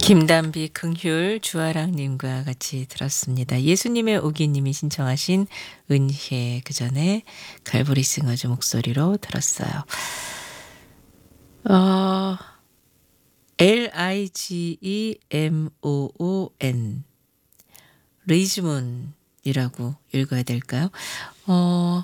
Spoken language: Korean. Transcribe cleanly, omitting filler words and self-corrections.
김담비, 긍휼, 주아랑님과 같이 들었습니다. 예수님의 오기님이 신청하신 은혜, 그 전에 갈보리 싱어즈 목소리로 들었어요. Ligemoon 리즈문이라고 읽어야 될까요?